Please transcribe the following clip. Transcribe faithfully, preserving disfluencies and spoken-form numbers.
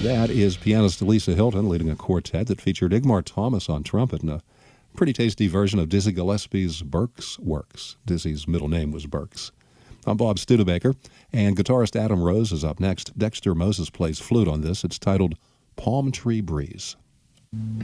That is pianist Lisa Hilton leading a quartet that featured Igmar Thomas on trumpet and a pretty tasty version of Dizzy Gillespie's Burke's Works. Dizzy's middle name was Burke's. I'm Bob Studebaker, and guitarist Adam Rose is up next. Dexter Moses plays flute on this. It's titled Palm Tree Breeze.